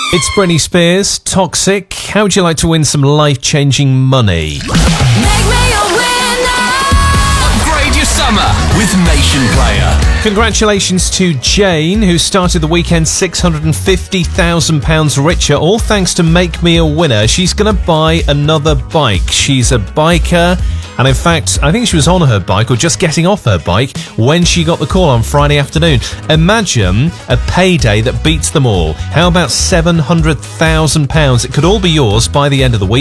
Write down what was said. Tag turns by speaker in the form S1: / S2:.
S1: It's Britney Spears, Toxic. How would you like to win some life-changing money?
S2: Make me a winner.
S3: Upgrade your summer with Nation Player.
S1: Congratulations to Jane, who started the weekend £650,000 richer, all thanks to Make Me a Winner. She's going to buy another bike. She's a biker, and in fact, I think she was on her bike or just getting off her bike when she got the call on Friday afternoon. Imagine a payday that beats them all. How about £700,000? It could all be yours by the end of the week.